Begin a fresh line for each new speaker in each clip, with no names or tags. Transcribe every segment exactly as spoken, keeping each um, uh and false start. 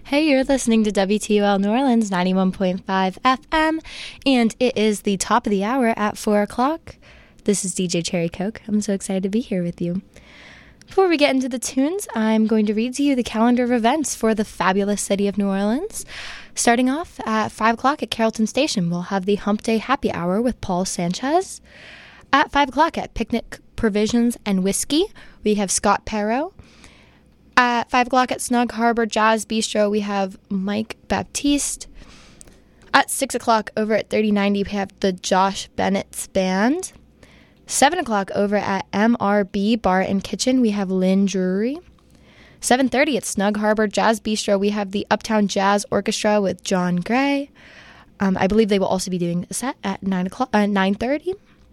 Hey, you're listening to W T U L New Orleans ninety-one point five F M, and it is the top of the hour at four o'clock. This is D J Cherry Coke. I'm so excited to be here with you. Before we get into the tunes, I'm going to read to you the calendar of events for the fabulous city of New Orleans. Starting off at five o'clock at Carrollton Station, we'll have the Hump Day Happy Hour with Paul Sanchez. At five o'clock at Picnic Provisions and Whiskey, we have Scott Perro. At five o'clock at Snug Harbor Jazz Bistro, we have Mike Baptiste. At six o'clock over at thirty ninety, we have the Josh Bennett's Band. seven o'clock over at M R B Bar and Kitchen, we have Lynn Drury. seven thirty at Snug Harbor Jazz Bistro, we have the Uptown Jazz Orchestra with John Gray. Um, I believe they will also be doing a set at nine o'clock, uh, nine thirty.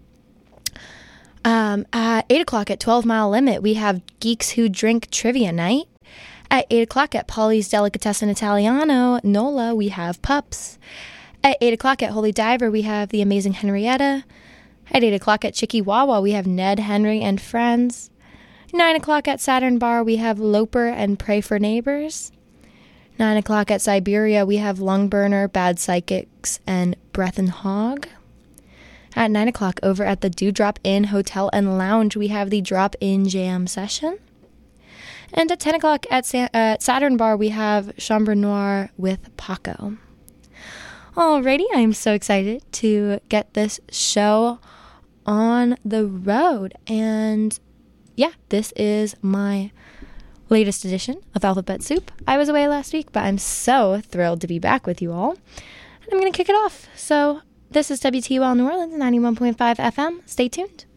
Um, at eight o'clock at twelve Mile Limit, we have Geeks Who Drink Trivia Night. At eight o'clock at Polly's Delicatessen Italiano, Nola, we have Pups. At eight o'clock at Holy Diver, we have The Amazing Henrietta. At eight o'clock at Chicky Wawa, we have Ned, Henry, and Friends. nine o'clock at Saturn Bar, we have Loper and Pray for Neighbors. nine o'clock at Siberia, we have Lungburner, Bad Psychics, and Breath and Hog. At nine o'clock over at the Dewdrop Inn Hotel and Lounge, we have the Drop In Jam Session. And at ten o'clock at Sa- uh, Saturn Bar, we have Chambre Noire with Paco. Alrighty, I'm so excited to get this show on the road. And yeah, this is my latest edition of Alphabet Soup. I was away last week, but I'm so thrilled to be back with you all. And I'm going to kick it off. So this is W T U L New Orleans, ninety-one point five F M. Stay tuned.